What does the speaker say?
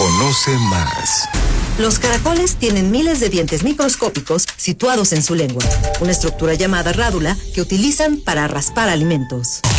Conoce más. Los caracoles tienen miles de dientes microscópicos situados en su lengua, una estructura llamada rádula que utilizan para raspar alimentos.